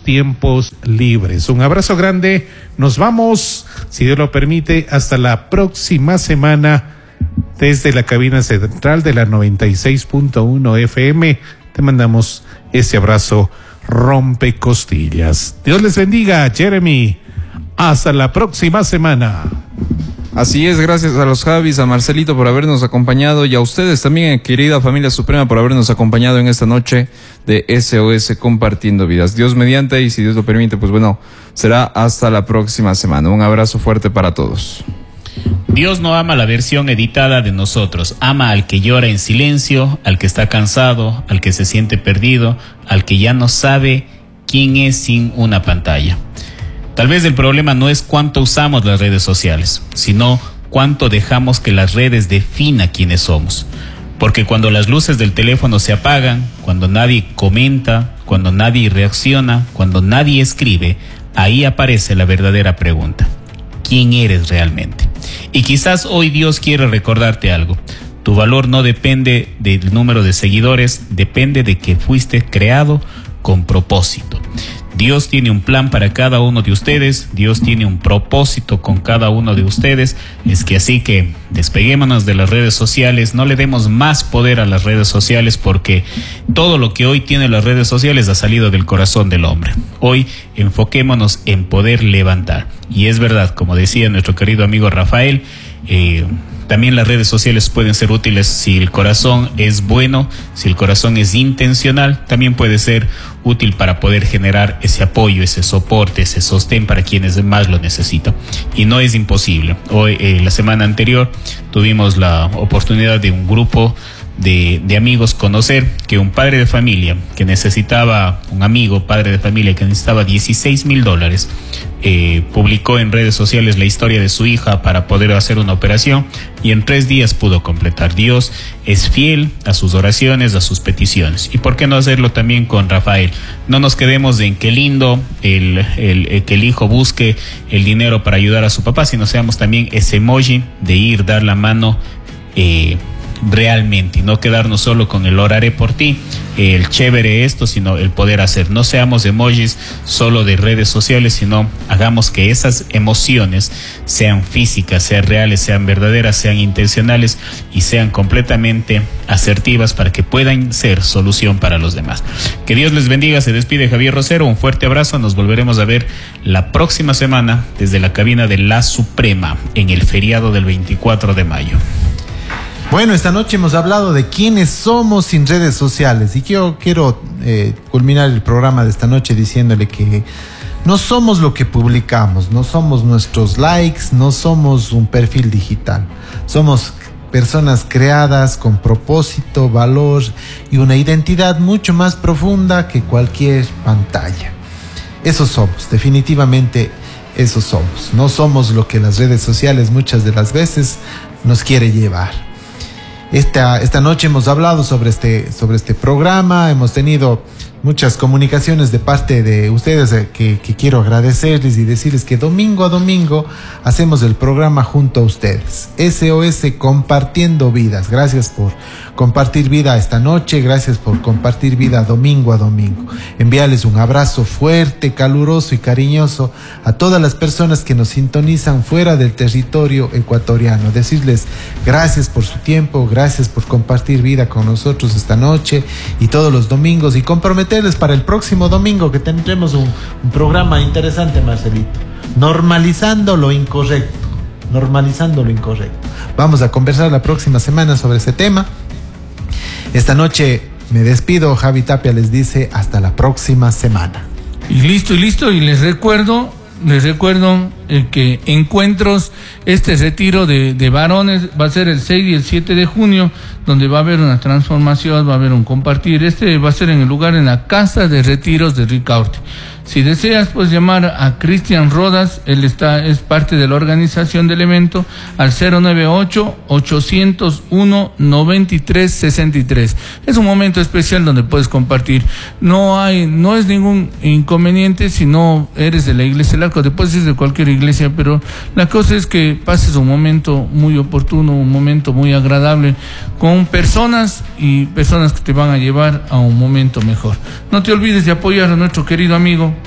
tiempos libres. Un abrazo grande, nos vamos, si Dios lo permite, hasta la próxima semana desde la cabina central de la 96.1 FM. Te mandamos ese abrazo rompecostillas. Dios les bendiga, Jeremy. Hasta la próxima semana. Así es, gracias a los Javis, a Marcelito por habernos acompañado y a ustedes también, querida familia suprema, por habernos acompañado en esta noche de SOS Compartiendo Vidas. Dios mediante, y si Dios lo permite, pues bueno, será hasta la próxima semana. Un abrazo fuerte para todos. Dios no ama la versión editada de nosotros, ama al que llora en silencio, al que está cansado, al que se siente perdido, al que ya no sabe quién es sin una pantalla. Tal vez el problema no es cuánto usamos las redes sociales, sino cuánto dejamos que las redes definan quiénes somos. Porque cuando las luces del teléfono se apagan, cuando nadie comenta, cuando nadie reacciona, cuando nadie escribe, ahí aparece la verdadera pregunta: ¿quién eres realmente? Y quizás hoy Dios quiere recordarte algo. Tu valor no depende del número de seguidores, depende de que fuiste creado con propósito. Dios tiene un plan para cada uno de ustedes, Dios tiene un propósito con cada uno de ustedes. Es que así que despeguémonos de las redes sociales, no le demos más poder a las redes sociales, porque todo lo que hoy tiene las redes sociales ha salido del corazón del hombre. Hoy enfoquémonos en poder levantar. Y es verdad, como decía nuestro querido amigo Rafael, también las redes sociales pueden ser útiles si el corazón es bueno, si el corazón es intencional. También puede ser útil para poder generar ese apoyo, ese soporte, ese sostén para quienes más lo necesitan. Y no es imposible. Hoy, la semana anterior, tuvimos la oportunidad de un grupo de amigos conocer que un padre de familia que necesitaba, un amigo padre de familia que necesitaba $16,000, publicó en redes sociales la historia de su hija para poder hacer una operación, y en 3 días pudo completar. Dios es fiel a sus oraciones, a sus peticiones. ¿Y por qué no hacerlo también con Rafael? No nos quedemos en qué lindo que el hijo busque el dinero para ayudar a su papá, sino seamos también ese emoji de ir, dar la mano realmente, y no quedarnos solo con el oraré por ti, el chévere esto, sino el poder hacer. No seamos emojis solo de redes sociales, sino hagamos que esas emociones sean físicas, sean reales, sean verdaderas, sean intencionales y sean completamente asertivas para que puedan ser solución para los demás. Que Dios les bendiga. Se despide Javier Rosero, un fuerte abrazo. Nos volveremos a ver la próxima semana desde la cabina de La Suprema en el feriado del 24 de mayo. Bueno, esta noche hemos hablado de quiénes somos sin redes sociales, y yo quiero culminar el programa de esta noche diciéndole que no somos lo que publicamos, no somos nuestros likes, no somos un perfil digital. Somos personas creadas con propósito, valor y una identidad mucho más profunda que cualquier pantalla. Eso somos, definitivamente eso somos. No somos lo que las redes sociales muchas de las veces nos quiere llevar. Esta noche hemos hablado sobre este programa, hemos tenido muchas comunicaciones de parte de ustedes que quiero agradecerles y decirles que domingo a domingo hacemos el programa junto a ustedes. SOS Compartiendo Vidas. Gracias por compartir vida esta noche, gracias por compartir vida domingo a domingo. Enviarles un abrazo fuerte, caluroso y cariñoso a todas las personas que nos sintonizan fuera del territorio ecuatoriano. Decirles gracias por su tiempo, gracias por compartir vida con nosotros esta noche y todos los domingos, y comprometerles para el próximo domingo que tendremos un programa interesante, Marcelito. Normalizando lo incorrecto. Vamos a conversar la próxima semana sobre ese tema. Esta noche me despido. Javi Tapia les dice hasta la próxima semana. Y listo. Y les recuerdo que encuentros, este retiro de varones va a ser el 6 y el 7 de junio, donde va a haber una transformación, va a haber un compartir. Va a ser en el lugar, en la Casa de Retiros de Ricaurte. Si deseas, puedes llamar a Cristian Rodas, él es parte de la organización del evento, al 098-801-9363. Es un momento especial donde puedes compartir. No es ningún inconveniente si no eres de la Iglesia del Arco, te puedes ir de cualquier iglesia, pero la cosa es que pases un momento muy oportuno, un momento muy agradable con personas que te van a llevar a un momento mejor. No te olvides de apoyar a nuestro querido amigo